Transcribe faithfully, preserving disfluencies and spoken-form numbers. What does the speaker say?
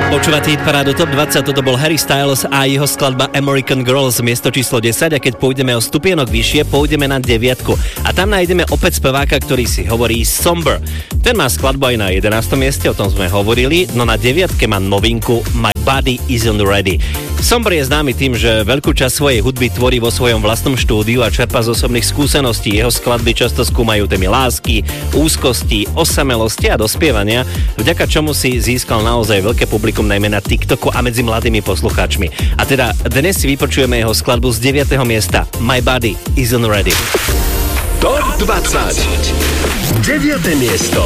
Počúvate hit parádu Top dvadsať, toto bol Harry Styles a jeho skladba American Girls, miesto číslo desať, a keď pôjdeme o stupienok vyššie, pôjdeme na deviatku. A tam nájdeme opäť speváka, ktorý si hovorí Somber. Ten má skladbu aj na jedenástom mieste, o tom sme hovorili, no na deviatke má novinku My Body Isn't Ready. Somber je známy tým, že veľkú časť svojej hudby tvorí vo svojom vlastnom štúdiu a čerpa z osobných skúseností. Jeho skladby často skúmajú témy lásky, úzkosti, osamelosti a dospievania, vďaka čomu si získal naozaj veľké publikum najmä na TikToku a medzi mladými poslucháčmi. A teda dnes si vypočujeme jeho skladbu z deviateho miesta My Body Isn't Ready. Top dvadsať. deviate miesto.